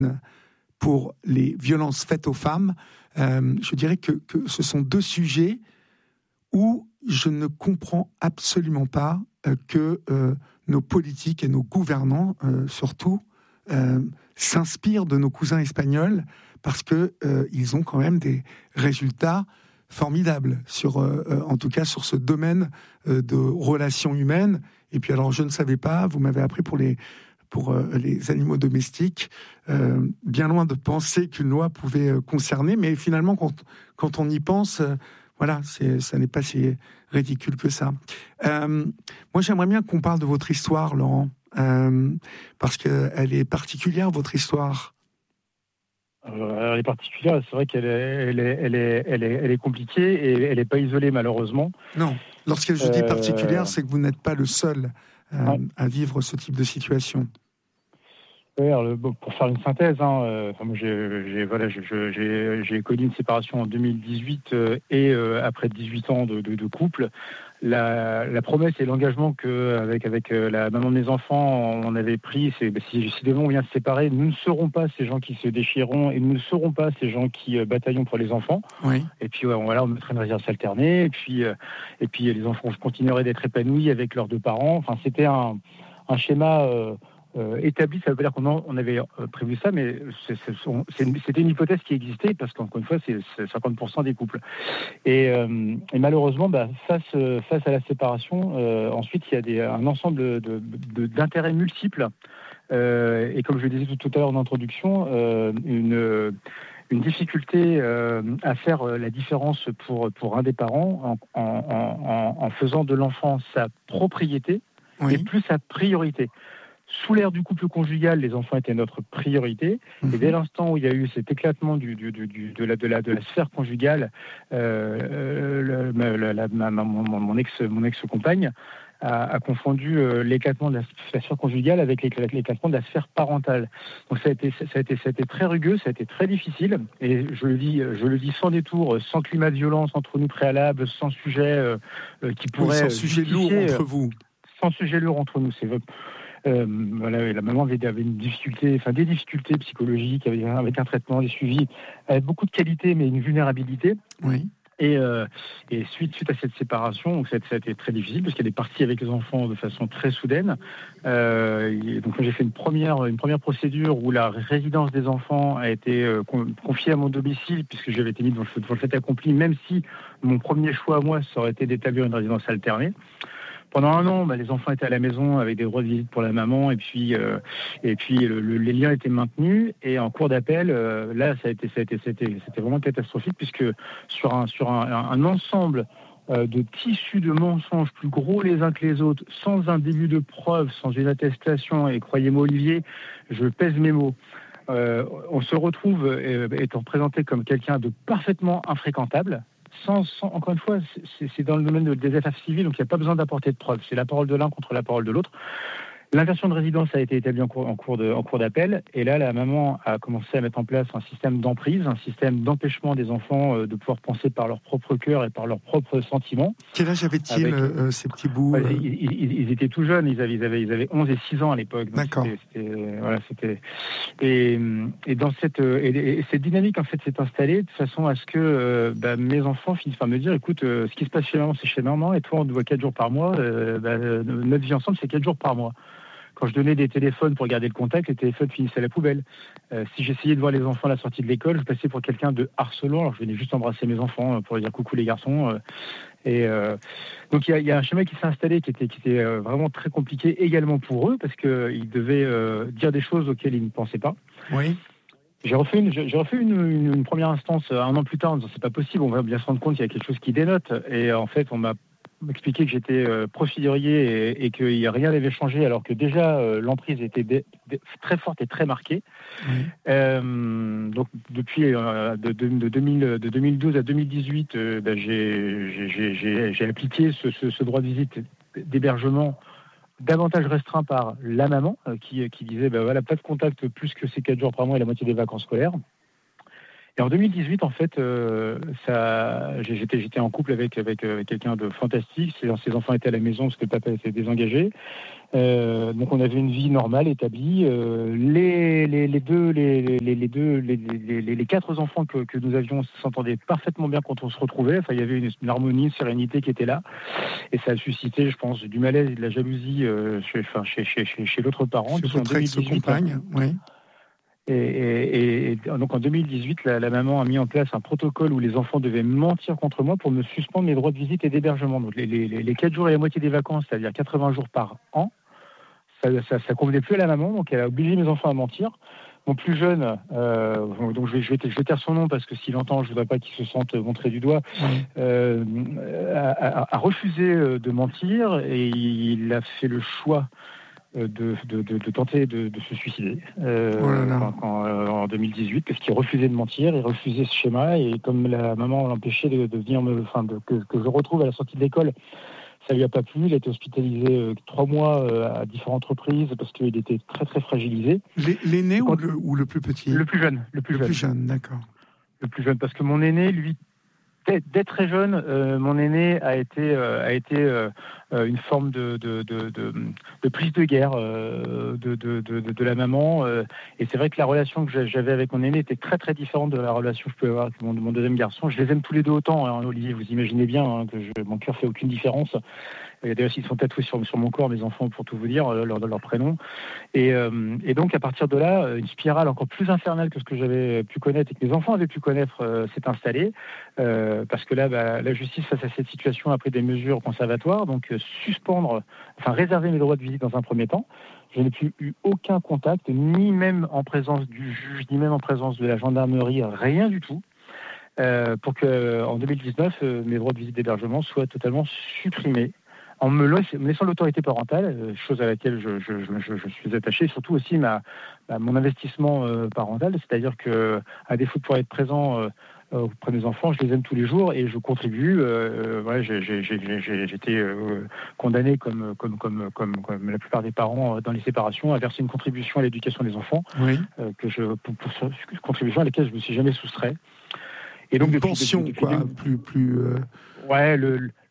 pour les violences faites aux femmes, je dirais que ce sont deux sujets où je ne comprends absolument pas que nos politiques et nos gouvernants, surtout, s'inspirent de nos cousins espagnols, parce que ils ont quand même des résultats formidables en tout cas sur ce domaine de relations humaines. Et puis alors, je ne savais pas, vous m'avez appris pour les animaux domestiques, bien loin de penser qu'une loi pouvait concerner, mais finalement, quand on y pense, voilà, ça n'est pas si ridicule que ça. Moi, j'aimerais bien qu'on parle de votre histoire, Laurent, parce qu'elle est particulière, votre histoire. Elle est particulière, c'est vrai qu'elle est compliquée et elle n'est pas isolée, malheureusement. Non, lorsque je dis particulière, c'est que vous n'êtes pas le seul à vivre ce type de situation. Oui, alors, pour faire une synthèse, moi, j'ai connu une séparation en 2018 et après 18 ans de couple. La promesse et l'engagement qu'avec la maman de mes enfants, on avait pris, c'est si demain on vient se séparer, nous ne serons pas ces gens qui se déchireront et nous ne serons pas ces gens qui bataillons pour les enfants. Oui. Et puis on mettrait une résidence alternée et puis les enfants continueraient d'être épanouis avec leurs deux parents. Enfin, c'était un schéma établi. Ça veut dire qu'on avait prévu ça, mais c'était une hypothèse qui existait parce qu'encore une fois, c'est 50% des couples. Et malheureusement, face à la séparation, ensuite, il y a un ensemble d'intérêts multiples. Et comme je le disais tout à l'heure en introduction, une difficulté à faire la différence pour un des parents en faisant de l'enfant sa propriété, oui, et plus sa priorité. Sous l'ère du couple conjugal, les enfants étaient notre priorité. Et dès l'instant où il y a eu cet éclatement de la sphère conjugale, mon ex-compagne a confondu l'éclatement de la sphère conjugale avec l'éclatement de la sphère parentale. Donc ça a été très rugueux, ça a été très difficile. Et je le dis sans détour, sans climat de violence entre nous préalable, sans sujet qui pourrait... sans sujet lourd entre vous. Sans sujet lourd entre nous, c'est votre... la maman avait des difficultés psychologiques, avec un traitement, des suivis, avec beaucoup de qualité, mais une vulnérabilité. Oui. Et suite à cette séparation, donc ça a été très difficile parce qu'elle est partie avec les enfants de façon très soudaine. Donc j'ai fait une première procédure où la résidence des enfants a été confiée à mon domicile puisque j'avais été mis devant le fait accompli, même si mon premier choix à moi, ça aurait été d'établir une résidence alternée. Pendant un an, les enfants étaient à la maison avec des droits de visite pour la maman, et puis les liens étaient maintenus. Et en cours d'appel, là, c'était vraiment catastrophique puisque sur un ensemble de tissus de mensonges plus gros les uns que les autres, sans un début de preuve, sans une attestation. Et croyez-moi, Olivier, je pèse mes mots. On se retrouve étant présenté comme quelqu'un de parfaitement infréquentable. Encore une fois, c'est dans le domaine des affaires civiles, donc il n'y a pas besoin d'apporter de preuves. C'est la parole de l'un contre la parole de l'autre. L'inversion de résidence a été établie en cours d'appel. Et là, la maman a commencé à mettre en place un système d'emprise, un système d'empêchement des enfants de pouvoir penser par leur propre cœur et par leurs propres sentiments. Quel âge avaient-ils, ces petits bouts ils étaient tout jeunes. Ils avaient 11 et 6 ans à l'époque. Donc d'accord. Et dans cette dynamique, en fait, s'est installée de façon à ce que mes enfants finissent par me dire, écoute, ce qui se passe chez maman, c'est chez maman, et toi, on te voit 4 jours par mois. Notre vie ensemble, c'est 4 jours par mois. Quand je donnais des téléphones pour garder le contact, les téléphones finissaient à la poubelle. Si j'essayais de voir les enfants à la sortie de l'école, je passais pour quelqu'un de harcelant. Alors je venais juste embrasser mes enfants pour leur dire coucou les garçons. Donc il y a un schéma qui s'est installé qui était vraiment très compliqué également pour eux parce qu'ils devaient dire des choses auxquelles ils ne pensaient pas. Oui. J'ai refait une première instance un an plus tard en disant c'est pas possible, on va bien se rendre compte qu'il y a quelque chose qui dénote. Et en fait, on m'a expliqué que j'étais procédurier et que rien n'avait changé alors que déjà l'emprise était très forte et très marquée. Oui. Donc depuis de 2012 à 2018, j'ai appliqué ce droit de visite d'hébergement davantage restreint par la maman qui disait pas de contact plus que ces 4 jours par mois et la moitié des vacances scolaires. Et en 2018, en fait, j'étais en couple avec quelqu'un de fantastique. Ses enfants étaient à la maison parce que le papa était désengagé. Donc on avait une vie normale, établie. Les quatre enfants que nous avions s'entendaient parfaitement bien quand on se retrouvait. Enfin, il y avait une harmonie, une sérénité qui était là. Et ça a suscité, je pense, du malaise et de la jalousie chez l'autre parent. Chez votre ex-compagne, oui. Et donc en 2018, la maman a mis en place un protocole où les enfants devaient mentir contre moi pour me suspendre mes droits de visite et d'hébergement. Donc les 4 jours et la moitié des vacances, c'est-à-dire 80 jours par an, ça convenait plus à la maman, donc elle a obligé mes enfants à mentir. Mon plus jeune, donc je vais taire son nom parce que s'il entend, je ne voudrais pas qu'il se sente montré du doigt, a refusé de mentir et il a fait le choix de tenter de se suicider en 2018 parce qu'il refusait de mentir, il refusait ce schéma et comme la maman l'empêchait de venir que je retrouve à la sortie de l'école, ça lui a pas plu. Il a été hospitalisé 3 mois à différentes reprises parce qu'il était très très fragilisé. L'aîné ou le plus petit? Le plus jeune. Le plus jeune, d'accord. Le plus jeune parce que mon aîné, lui, dès très jeune, mon aîné a été une forme de prise de guerre de la maman. Et c'est vrai que la relation que j'avais avec mon aîné était très très différente de la relation que je pouvais avoir avec mon deuxième garçon. Je les aime tous les deux autant, hein, Olivier, vous imaginez bien que mon cœur fait aucune différence. D'ailleurs, ils sont tatoués sur mon corps, mes enfants, pour tout vous dire, leur prénom. Et donc, à partir de là, une spirale encore plus infernale que ce que j'avais pu connaître et que mes enfants avaient pu connaître s'est installée. Parce que là, la justice, face à cette situation, a pris des mesures conservatoires. Donc, réserver mes droits de visite dans un premier temps. Je n'ai plus eu aucun contact, ni même en présence du juge, ni même en présence de la gendarmerie, rien du tout. Pour que, en 2019, mes droits de visite d'hébergement soient totalement supprimés. En me laissant l'autorité parentale, chose à laquelle je suis attaché, surtout aussi mon investissement parental, c'est-à-dire que à défaut de pouvoir être présent auprès des enfants, je les aime tous les jours et je contribue. J'ai été condamné comme la plupart des parents dans les séparations à verser une contribution à l'éducation des enfants, contribution à laquelle je me suis jamais soustrait. Et donc une pension, Ouais,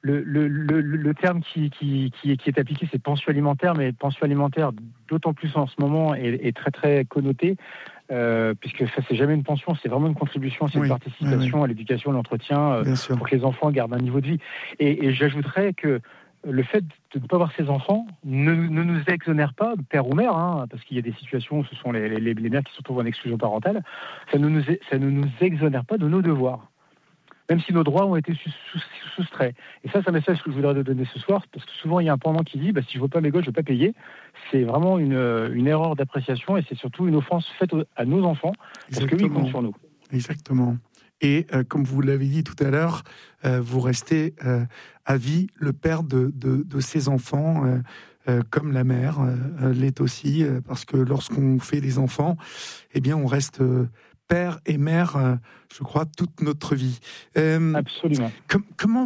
le terme qui est appliqué, c'est pension alimentaire, mais pension alimentaire, d'autant plus en ce moment, est très très connoté, puisque ça, c'est jamais une pension, c'est vraiment une contribution, c'est une participation à l'éducation, à l'entretien, pour que les enfants gardent un niveau de vie. Et j'ajouterais que le fait de ne pas voir ses enfants ne nous exonère pas, père ou mère, parce qu'il y a des situations où ce sont les mères qui se retrouvent en exclusion parentale, ça ne nous exonère pas de nos devoirs, même si nos droits ont été soustraits. Et ça, c'est un message que je voudrais donner ce soir, parce que souvent, il y a un pendant qui dit si je ne veux pas mes gosses, je ne vais pas payer. C'est vraiment une erreur d'appréciation et c'est surtout une offense faite à nos enfants, parce que oui, ils comptent sur nous. Exactement. Et comme vous l'avez dit tout à l'heure, vous restez à vie le père de ces enfants, comme la mère l'est aussi, parce que lorsqu'on fait des enfants, eh bien, on reste père et mère, je crois, toute notre vie. Absolument. Comment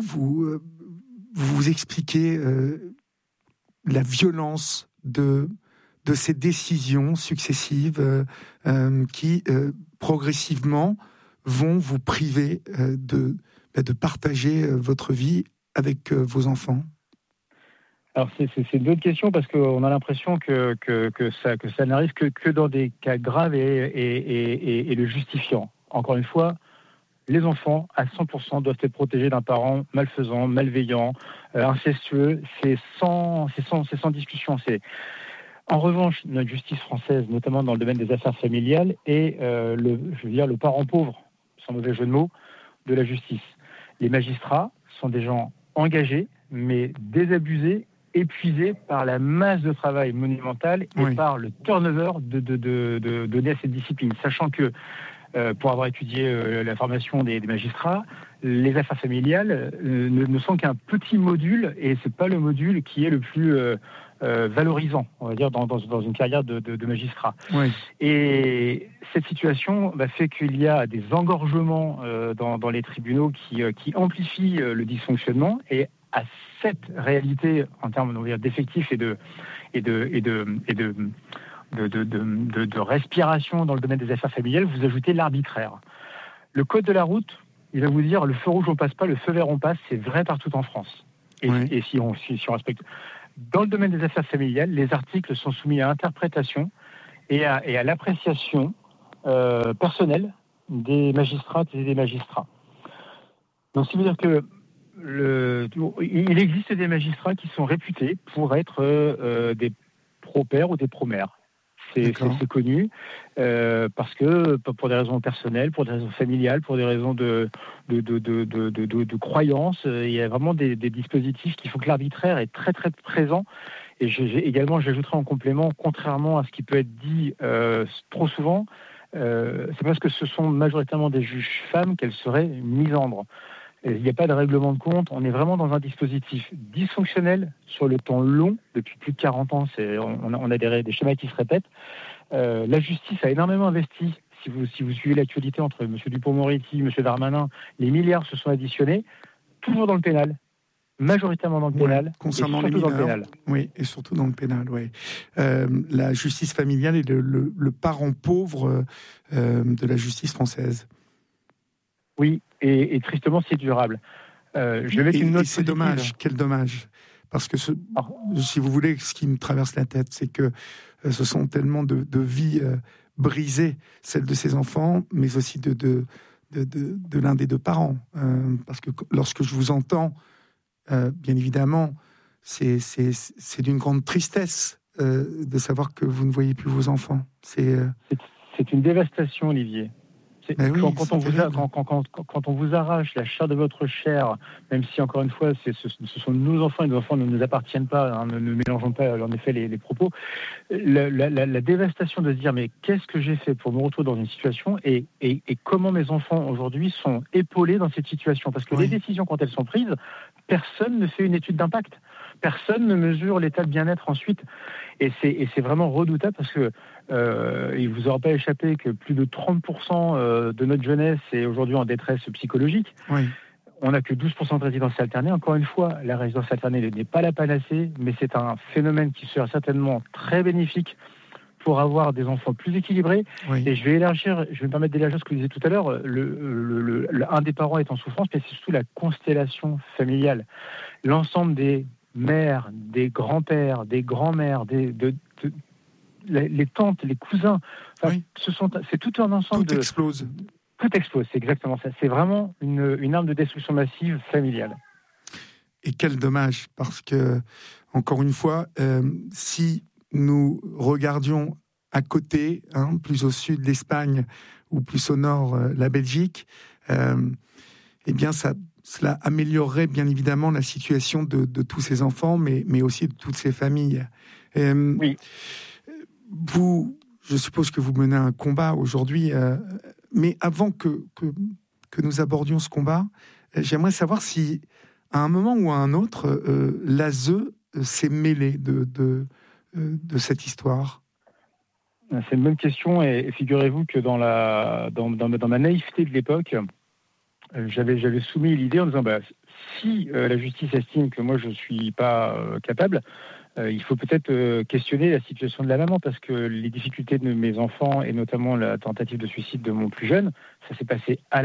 vous expliquez la violence de ces décisions successives qui, progressivement, vont vous priver de partager votre vie avec vos enfants? Alors c'est une bonne question parce qu'on a l'impression que ça n'arrive que dans des cas graves et le justifiant. Encore une fois, les enfants à 100% doivent être protégés d'un parent malfaisant, malveillant, incestueux. C'est sans discussion. En revanche, notre justice française, notamment dans le domaine des affaires familiales, est le parent pauvre, sans mauvais jeu de mots, de la justice. Les magistrats sont des gens engagés, mais désabusés, épuisés par la masse de travail monumentale et par le turnover donné à cette discipline. Sachant que, pour avoir étudié la formation des magistrats, les affaires familiales ne sont qu'un petit module, et c'est pas le module qui est le plus valorisant, on va dire, dans une carrière de magistrat. Et cette situation fait qu'il y a des engorgements dans les tribunaux qui amplifient le dysfonctionnement, et à cette réalité en termes, on va dire, d'effectifs et de respiration dans le domaine des affaires familiales, vous ajoutez l'arbitraire. Le code de la route, il va vous dire le feu rouge on passe pas, le feu vert on passe, c'est vrai partout en France. Et si on respecte. Dans le domaine des affaires familiales, les articles sont soumis à interprétation et à l'appréciation personnelle des magistrates et des magistrats. Donc, ça veut dire que il existe des magistrats qui sont réputés pour être des pro-pères ou des pro-mères. C'est connu parce que pour des raisons personnelles, pour des raisons familiales, pour des raisons de croyances, il y a vraiment des dispositifs qui font que l'arbitraire est très très présent. Et j'ajouterai en complément, contrairement à ce qui peut être dit trop souvent, c'est parce que ce sont majoritairement des juges femmes qu'elles seraient misandres. Il n'y a pas de règlement de compte, on est vraiment dans un dispositif dysfonctionnel sur le temps long, depuis plus de 40 ans, on a des schémas qui se répètent. La justice a énormément investi, si vous suivez l'actualité entre M. Dupond-Moretti, M. Darmanin, les milliards se sont additionnés, toujours dans le pénal, majoritairement dans le pénal, concernant les mineurs, dans le pénal. Oui, et surtout dans le pénal, oui. La justice familiale est le parent pauvre de la justice française. Oui, et tristement, c'est durable. Je vais mettre une note c'est dommage, quel dommage. Parce que, si vous voulez, ce qui me traverse la tête, c'est que ce sont tellement de vies brisées, celles de ces enfants, mais aussi de l'un des deux parents. Parce que lorsque je vous entends, bien évidemment, c'est d'une grande tristesse de savoir que vous ne voyez plus vos enfants. C'est une dévastation, Olivier. Quand on vous arrache la chair de votre chair, même si encore une fois ce sont nos enfants et nos enfants ne nous appartiennent pas, hein, ne mélangeons pas en effet les propos, la dévastation de se dire mais qu'est-ce que j'ai fait pour me retrouver dans une situation et comment mes enfants aujourd'hui sont épaulés dans cette situation, parce que les décisions quand elles sont prises, personne ne fait une étude d'impact. Personne ne mesure l'état de bien-être ensuite. Et c'est vraiment redoutable parce que il ne vous aura pas échappé que plus de 30% de notre jeunesse est aujourd'hui en détresse psychologique. Oui. On n'a que 12% de résidence alternée. Encore une fois, la résidence alternée n'est pas la panacée, mais c'est un phénomène qui sera certainement très bénéfique pour avoir des enfants plus équilibrés. Oui. Et je vais me permettre d'élargir ce que vous disiez tout à l'heure. Un des parents est en souffrance, mais c'est surtout la constellation familiale. L'ensemble des mères, des grands-pères, des grands-mères, les tantes, les cousins. Enfin, c'est tout un ensemble Tout explose. Tout explose, c'est exactement ça. C'est vraiment une arme de destruction massive familiale. Et quel dommage, parce que, encore une fois, si nous regardions à côté, plus au sud l'Espagne ou plus au nord la Belgique, eh bien cela améliorerait bien évidemment la situation de tous ces enfants, mais aussi de toutes ces familles. Oui. Vous, je suppose que vous menez un combat aujourd'hui, mais avant que nous abordions ce combat, j'aimerais savoir si, à un moment ou à un autre, l'ASE s'est mêlé de cette histoire. C'est une bonne question, et figurez-vous que dans ma naïveté de l'époque, j'avais soumis l'idée en disant si la justice estime que moi je ne suis pas capable, il faut peut-être questionner la situation de la maman, parce que les difficultés de mes enfants, et notamment la tentative de suicide de mon plus jeune, ça s'est passé à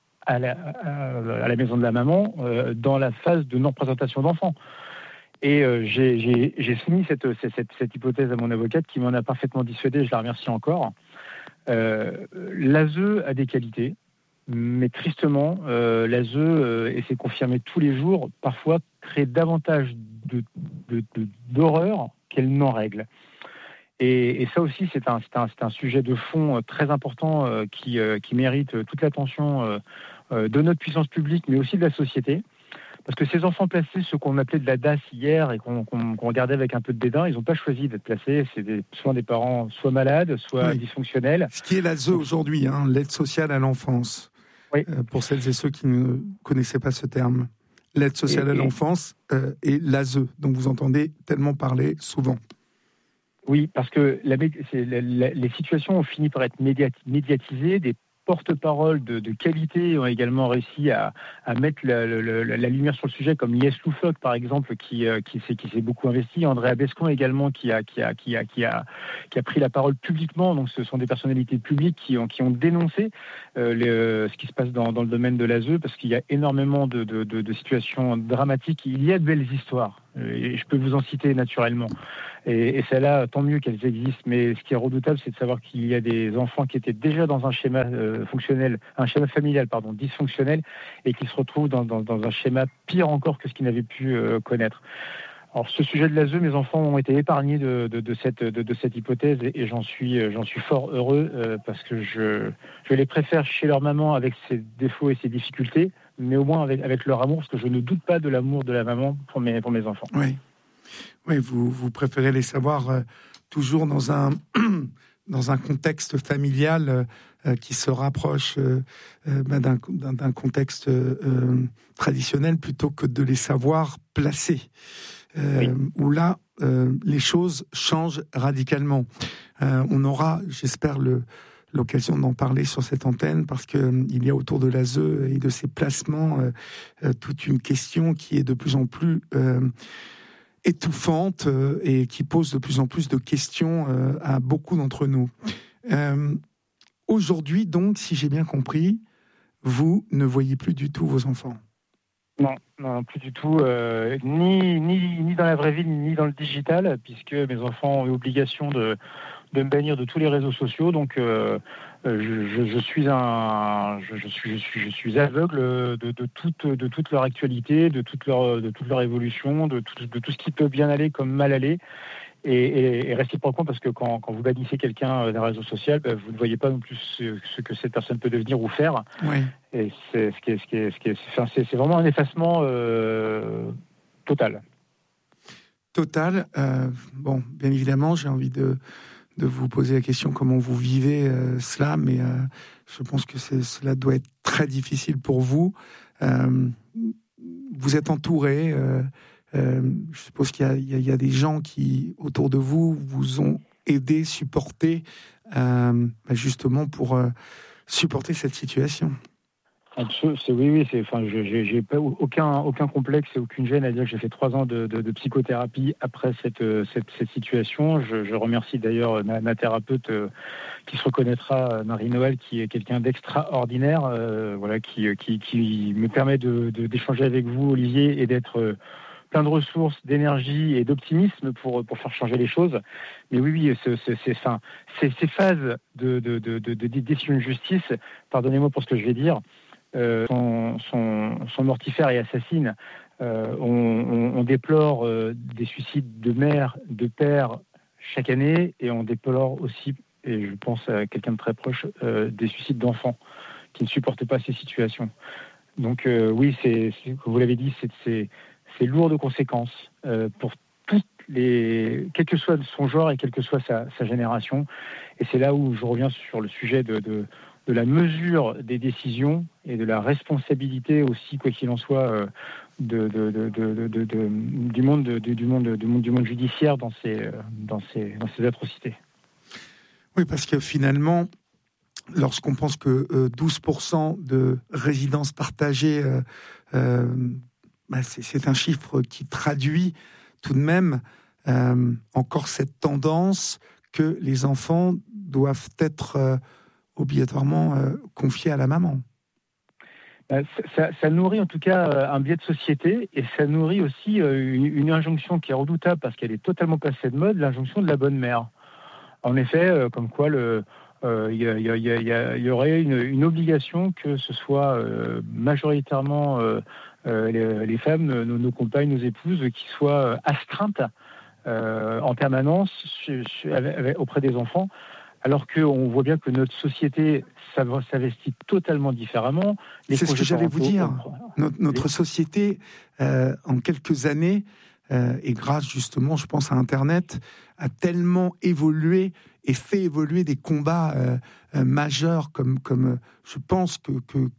la maison de la maman dans la phase de non-présentation d'enfants. Et j'ai soumis cette hypothèse à mon avocate qui m'en a parfaitement dissuadé, je la remercie encore. L'ASE a des qualités, mais tristement, l'ASE, et c'est confirmé tous les jours, parfois crée davantage d'horreur qu'elle n'en règle. Et ça aussi, c'est un sujet de fond très important qui mérite toute l'attention de notre puissance publique, mais aussi de la société. Parce que ces enfants placés, ceux qu'on appelait de la DAS hier et qu'on regardait avec un peu de dédain, ils n'ont pas choisi d'être placés. C'est soit des parents soit malades, soit dysfonctionnels. Ce qui est l'ASE aujourd'hui, l'aide sociale à l'enfance. Oui. Pour celles et ceux qui ne connaissaient pas ce terme. L'aide sociale à l'enfance et l'ASE, dont vous entendez tellement parler souvent. Oui, parce que les situations ont fini par être médiatisées, des porte-parole de qualité ont également réussi à mettre la lumière sur le sujet, comme Lies Loufoque, par exemple, qui s'est beaucoup investi. Andrea Bescon également, qui a pris la parole publiquement. Donc, ce sont des personnalités publiques qui ont dénoncé ce qui se passe dans le domaine de l'ASE, parce qu'il y a énormément de situations dramatiques. Il y a de belles histoires. Et je peux vous en citer naturellement. Et celles-là, tant mieux qu'elles existent. Mais ce qui est redoutable, c'est de savoir qu'il y a des enfants qui étaient déjà dans un schéma familial dysfonctionnel, et qui se retrouvent dans un schéma pire encore que ce qu'ils n'avaient pu connaître. Alors, ce sujet de l'ASE, mes enfants ont été épargnés de cette hypothèse, et j'en suis fort heureux, parce que je les préfère chez leur maman avec ses défauts et ses difficultés, mais au moins avec leur amour, parce que je ne doute pas de l'amour de la maman pour mes enfants. Oui, vous préférez les savoir toujours dans un contexte familial qui se rapproche d'un contexte traditionnel, plutôt que de les savoir placés. Oui. Où là, les choses changent radicalement. On aura, j'espère, l'occasion d'en parler sur cette antenne, parce qu'il y a autour de l'ASE et de ses placements toute une question qui est de plus en plus étouffante et qui pose de plus en plus de questions à beaucoup d'entre nous. Aujourd'hui, donc, si j'ai bien compris, vous ne voyez plus du tout vos enfants. Non, plus du tout, ni dans la vraie vie, ni dans le digital, puisque mes enfants ont eu obligation de me bannir de tous les réseaux sociaux. Donc, je suis aveugle de toute leur actualité, de toute leur évolution, de tout ce qui peut bien aller comme mal aller. Et réciproquement, parce que quand vous bannissez quelqu'un d'un réseau social, vous ne voyez pas non plus ce que cette personne peut devenir ou faire. Oui. Et c'est vraiment un effacement total. Total. Bon, bien évidemment, j'ai envie de vous poser la question comment vous vivez cela, mais je pense que cela doit être très difficile pour vous. Vous êtes entouré. Je suppose qu'il y a des gens qui, autour de vous, vous ont aidé, supporté, justement pour supporter cette situation. Oui. J'ai pas aucun complexe et aucune gêne à dire que j'ai fait 3 ans de psychothérapie après cette situation. Je remercie d'ailleurs ma thérapeute qui se reconnaîtra, Marie-Noël, qui est quelqu'un d'extraordinaire, qui me permet d'échanger avec vous, Olivier, et d'être plein de ressources, d'énergie et d'optimisme pour faire changer les choses. Mais oui, ces phases de décision de justice, pardonnez-moi pour ce que je vais dire, sont mortifères et assassines. On déplore des suicides de mères, de pères chaque année, et on déplore aussi, et je pense à quelqu'un de très proche, des suicides d'enfants qui ne supportent pas ces situations. Donc oui, comme vous l'avez dit, c'est lourd de conséquences pour quel que soit son genre et quelle que soit sa génération. Et c'est là où je reviens sur le sujet de la mesure des décisions et de la responsabilité aussi, quoi qu'il en soit, du monde judiciaire dans ces atrocités. Oui, parce que finalement, lorsqu'on pense que 12% de résidences partagées, c'est un chiffre qui traduit tout de même encore cette tendance que les enfants doivent être obligatoirement confiés à la maman. Ça nourrit en tout cas un biais de société, et ça nourrit aussi une injonction qui est redoutable parce qu'elle est totalement passée de mode, l'injonction de la bonne mère. En effet, comme quoi il y aurait une obligation que ce soit majoritairement les femmes, nos compagnes, nos épouses, qui soient astreintes en permanence auprès des enfants, alors qu'on voit bien que notre société s'investit totalement différemment. C'est ce que j'allais vous dire. Notre société, en quelques années, et grâce justement, je pense, à Internet, a tellement évolué et fait évoluer des combats majeurs, comme je pense que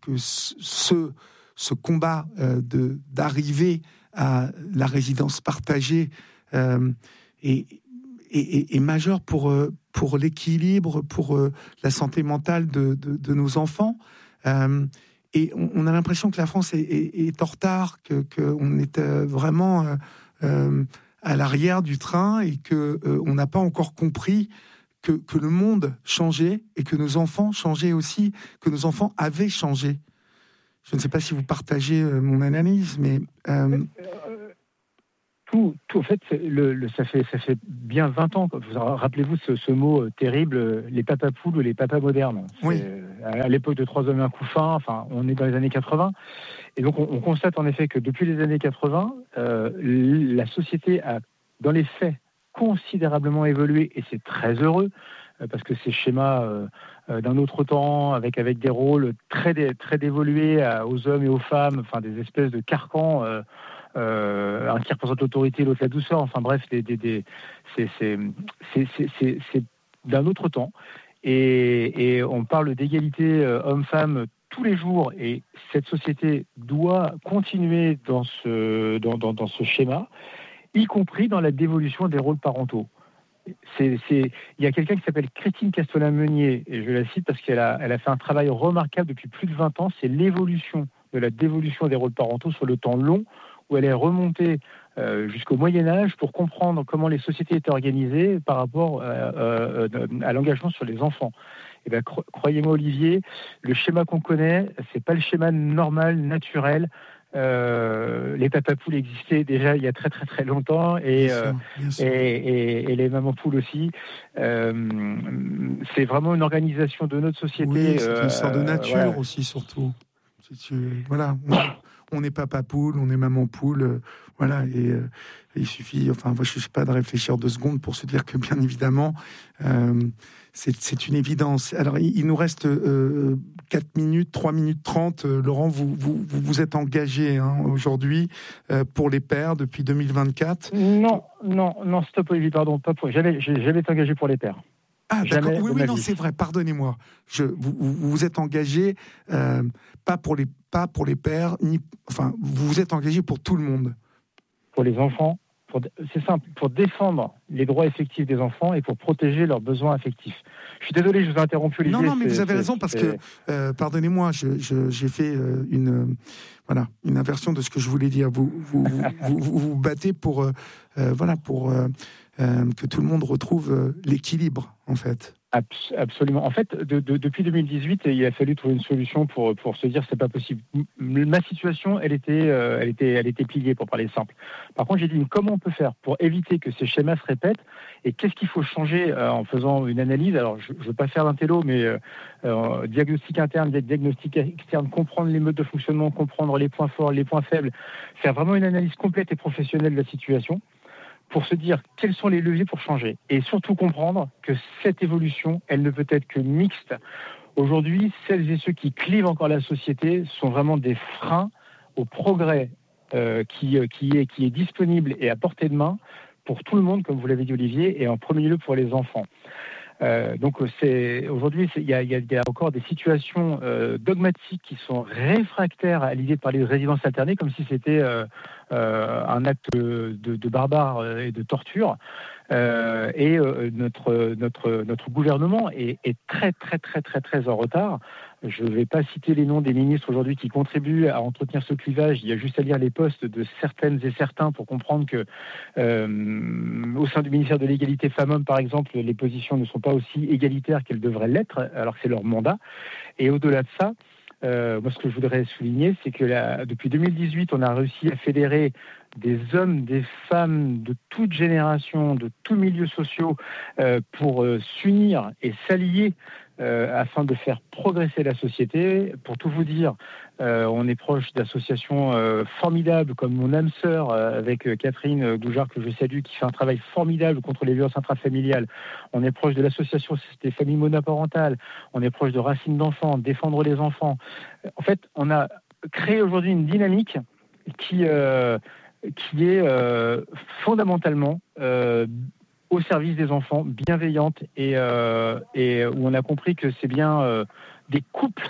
ce combat d'arriver à la résidence partagée est est majeur pour l'équilibre, pour la santé mentale de nos enfants. Et on a l'impression que la France est en retard, qu'on est vraiment à l'arrière du train et qu'on n'a pas encore compris que le monde changeait et que nos enfants changeaient aussi, que nos enfants avaient changé. Je ne sais pas si vous partagez mon analyse, mais... En fait, ça fait bien 20 ans. Rappelez-vous ce mot terrible, les papas poules ou les papas modernes. Oui. À l'époque de 3 hommes et un couffin, enfin, on est dans les années 80. Et donc, on constate en effet que depuis les années 80, la société a, dans les faits, considérablement évolué, et c'est très heureux, parce que ces schémas d'un autre temps, avec des rôles très dévolués aux hommes et aux femmes, enfin des espèces de carcans, un qui représente l'autorité, l'autre la douceur, enfin bref, c'est d'un autre temps. Et on parle d'égalité homme-femme tous les jours, et cette société doit continuer dans ce schéma, y compris dans la dévolution des rôles parentaux. Il y a quelqu'un qui s'appelle Christine Castellan-Meunier, et je la cite parce qu'elle a fait un travail remarquable depuis plus de 20 ans, c'est l'évolution de la dévolution des rôles parentaux sur le temps long, où elle est remontée jusqu'au Moyen-Âge pour comprendre comment les sociétés étaient organisées par rapport à l'engagement sur les enfants. Et bien, croyez-moi, Olivier, le schéma qu'on connaît, c'est pas le schéma normal, naturel. Les papapoules existaient déjà il y a très très très longtemps, et les mamans poules aussi. C'est vraiment une organisation de notre société. Oui, c'est une sorte de nature aussi, surtout. Voilà, on est papa poule, on est maman poule, voilà, et il suffit, enfin, moi, je ne sais pas, de réfléchir 2 secondes pour se dire que, bien évidemment, c'est une évidence. Alors, il nous reste 4 minutes, 3 minutes 30. Laurent, vous êtes engagé aujourd'hui pour les pères depuis 2024. Non, stop, Olivier, pardon, j'ai jamais été engagé pour les pères. Ah, d'accord. Oui, non, c'est vrai. Pardonnez-moi. Vous êtes engagé pas pour les pères, vous vous êtes engagé pour tout le monde. Pour les enfants, c'est simple, pour défendre les droits effectifs des enfants et pour protéger leurs besoins affectifs. Je suis désolé, je vous ai interrompu, Olivier. Non, mais vous avez raison, parce que, pardonnez-moi, j'ai fait une inversion de ce que je voulais dire. Vous vous battez pour que tout le monde retrouve l'équilibre, en fait. Absolument. En fait, depuis 2018, il a fallu trouver une solution pour se dire c'est pas possible. Ma situation, elle était pliée, pour parler simple. Par contre, j'ai dit comment on peut faire pour éviter que ces schémas se répètent, et qu'est-ce qu'il faut changer en faisant une analyse. Alors, je veux pas faire l'intello, mais diagnostic interne, diagnostic externe, comprendre les modes de fonctionnement, comprendre les points forts, les points faibles, faire vraiment une analyse complète et professionnelle de la situation, pour se dire quels sont les leviers pour changer. Et surtout comprendre que cette évolution, elle ne peut être que mixte. Aujourd'hui, celles et ceux qui clivent encore la société sont vraiment des freins au progrès qui est disponible et à portée de main pour tout le monde, comme vous l'avez dit, Olivier, et en premier lieu pour les enfants. Donc aujourd'hui, il y a encore des situations dogmatiques qui sont réfractaires à l'idée de parler de résidence alternée, comme si c'était un acte de barbare et de torture. Et notre gouvernement est très très très très très en retard. Je ne vais pas citer les noms des ministres aujourd'hui qui contribuent à entretenir ce clivage. Il y a juste à lire les postes de certaines et certains pour comprendre que au sein du ministère de l'égalité femmes-hommes, par exemple, les positions ne sont pas aussi égalitaires qu'elles devraient l'être, alors que c'est leur mandat. Et au-delà de ça, moi, ce que je voudrais souligner, c'est que depuis 2018, on a réussi à fédérer des hommes, des femmes de toute génération, de tous milieux sociaux, pour s'unir et s'allier afin de faire progresser la société. Pour tout vous dire, on est proche d'associations formidables comme mon âme sœur avec Catherine Goujard, que je salue, qui fait un travail formidable contre les violences intrafamiliales. On est proche de l'association des familles monoparentales. On est proche de Racines d'enfants, Défendre les enfants. En fait, on a créé aujourd'hui une dynamique qui est fondamentalement au service des enfants, bienveillante et où on a compris que c'est bien des couples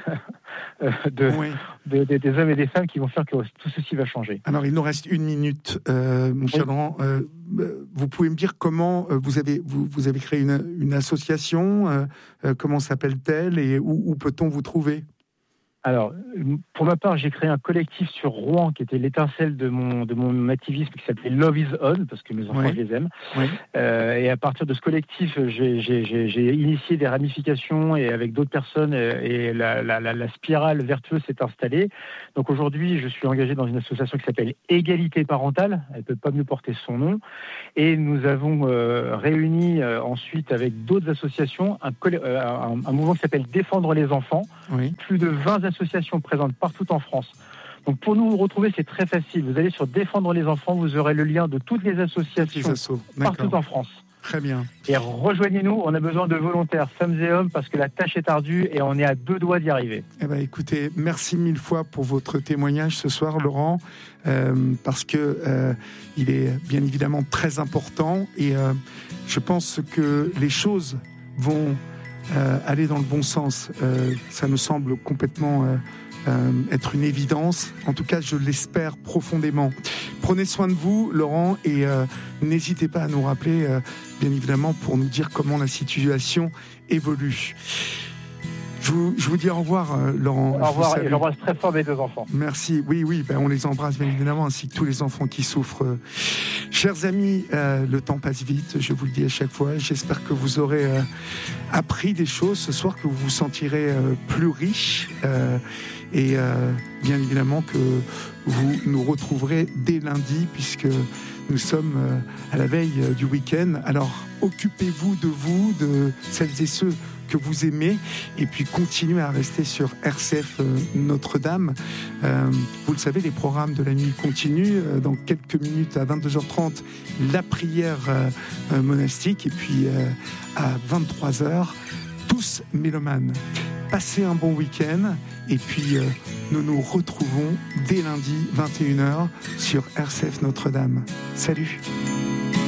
des hommes et des femmes qui vont faire que tout ceci va changer. Alors, il nous reste 1 minute, mon cher Laurent. Vous pouvez me dire comment vous avez créé une association, comment s'appelle-t-elle et où peut-on vous trouver ? Alors, pour ma part, j'ai créé un collectif sur Rouen qui était l'étincelle de mon activisme qui s'appelait Love is On, parce que mes enfants, je les aime. Oui. Et à partir de ce collectif, j'ai initié des ramifications et avec d'autres personnes et la spirale vertueuse s'est installée. Donc aujourd'hui, je suis engagé dans une association qui s'appelle Égalité Parentale. Elle ne peut pas mieux porter son nom. Et nous avons réuni ensuite avec d'autres associations un mouvement qui s'appelle Défendre les enfants. Oui. Plus de 20 associations présentes partout en France. Donc pour nous retrouver, c'est très facile. Vous allez sur Défendre les enfants, vous aurez le lien de toutes les associations partout en France. Très bien. Et rejoignez-nous, on a besoin de volontaires, femmes et hommes, parce que la tâche est ardue et on est à 2 doigts d'y arriver. Eh ben, écoutez, merci 1000 fois pour votre témoignage ce soir, Laurent, parce que il est bien évidemment très important et je pense que les choses vont aller dans le bon sens. Ça me semble complètement être une évidence. En tout cas, je l'espère profondément. Prenez soin de vous, Laurent, et n'hésitez pas à nous rappeler, bien évidemment, pour nous dire comment la situation évolue. Je vous dis au revoir, Laurent. Au revoir, et j'embrasse très fort mes 2 enfants. Merci. Oui, on les embrasse bien évidemment, ainsi que tous les enfants qui souffrent. Chers amis, le temps passe vite, je vous le dis à chaque fois. J'espère que vous aurez appris des choses ce soir, que vous vous sentirez plus riche et bien évidemment que vous nous retrouverez dès lundi, puisque nous sommes à la veille du week-end. Alors, occupez-vous, de celles et ceux que vous aimez, et puis continuez à rester sur RCF Notre-Dame. Vous le savez, les programmes de la nuit continuent. Dans quelques minutes, à 22h30, la prière monastique, et puis à 23h, tous mélomanes. Passez un bon week-end, et puis nous nous retrouvons dès lundi 21h sur RCF Notre-Dame. Salut!